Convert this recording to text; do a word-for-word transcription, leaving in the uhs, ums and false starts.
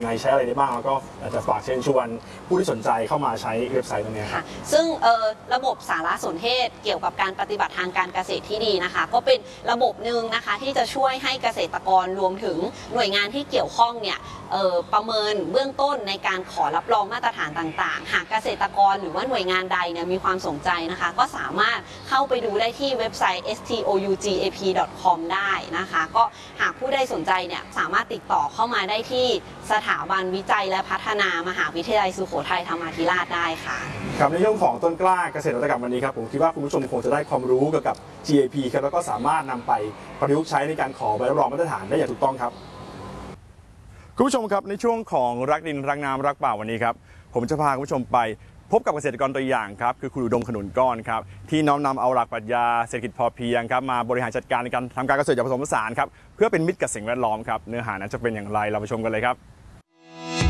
ไงใช้อะไรได้บ้างแล้วก็อาจจะฝากเชิญชวนผู้ที่สนใจเข้ามาใช้เว็บไซต์ตรงนี้ครับซึ่งระบบสารสนเทศเกี่ยวกับการปฏิบัติทางการเกษตรที่ดีนะคะก็เป็นระบบหนึ่งนะคะที่จะช่วยให้เกษตรกรรวมถึงหน่วยงานที่เกี่ยวข้องเนี่ยประเมินเบื้องต้นในการขอรับรองมาตรฐานต่างๆหากเกษตรกรหรือว่าหน่วยงานใดเนี่ยมีความสนใจนะคะก็สามารถเข้าไปดูได้ที่เว็บไซต์ เอส ที โอ ยู จี เอ พี ดอท คอม ได้นะคะก็หากผู้ใดสนใจเนี่ยสามารถติดต่อเข้ามาได้ที่สถาบันวิจัยและพัฒนามหาวิทยาลัยสุโขทัยธรรมาธิราชได้ค่ะครับในเรื่องของต้นกล้าเกษตรนวัตกรรมวันนี้ครับผมคิดว่าคุณผู้ชมคงจะได้ความรู้เกี่ยวกับ จี เอ พี ครับแล้วก็สามารถนำไปประยุกต์ใช้ในการขอใบรับรองมาตรฐานได้อย่างถูกต้องครับคุณผู้ชมครับในช่วงของรักดินรักน้ำรักป่าวันนี้ครับผมจะพาคุณผู้ชมไปพบกับเกษตรกรตัวอย่างครับคือคุณอุดมขนุนก้อนครับที่น้อมนำเอาหลักปรัชญาเศรษฐกิจพอเพียงครับมาบริหารจัดการในการทำการเกษตรอย่างผสมผสานครับเพื่อเป็นมิตรกับสิ่งแวดล้อมครับเนื้อหานั้นจะเป็นอย่างไรเราไปชมกันเลยครับ